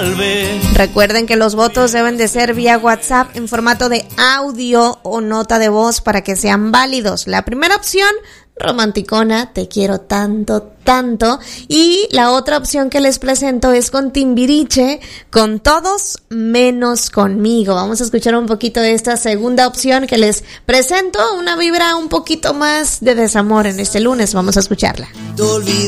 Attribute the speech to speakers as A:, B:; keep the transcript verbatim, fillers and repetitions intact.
A: salve.
B: Recuerden que los votos deben de ser vía WhatsApp en formato de audio o nota de voz para que sean válidos. La primera opción, romanticona, te quiero tanto, tanto. Y la otra opción que les presento es con Timbiriche, con todos menos conmigo. Vamos a escuchar un poquito de esta segunda opción que les presento, una vibra un poquito más de desamor en este lunes. Vamos a escucharla.